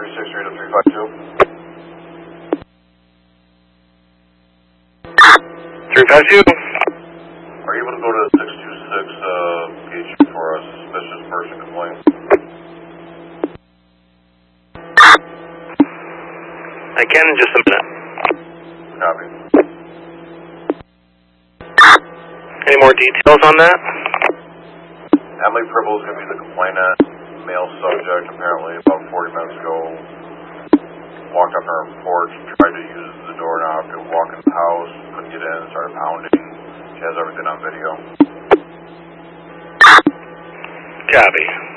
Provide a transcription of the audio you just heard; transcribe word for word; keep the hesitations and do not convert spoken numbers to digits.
three six three to three five two. three five two. Are you able to go to six two six uh, location for a suspicious person complaint? I can in just a minute. Copy. Any more details on that? Emily Pribble is going to be the complainant. Male subject, apparently about forty minutes ago, walked up her porch, tried to use the doorknob to walk in the house, couldn't get in, started pounding. She has everything on video. Copy.